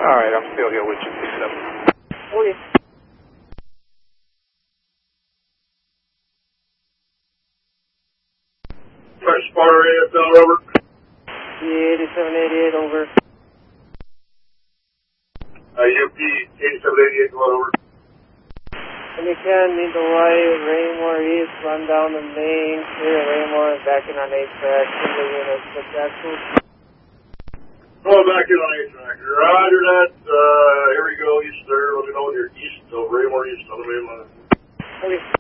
Alright, I'm still here with you, 67. Okay. Fresh spotter AFL, over. C8788, over. UP 8788, go on, over. And you can need the light, Raymore East, run down the main, clear Raymore, and back in on 8 track, single units, but that's cool. Going back in on 8 track. Roger that. Here we go, east there. Let me know when you're east of Raymore East on the main line. Okay.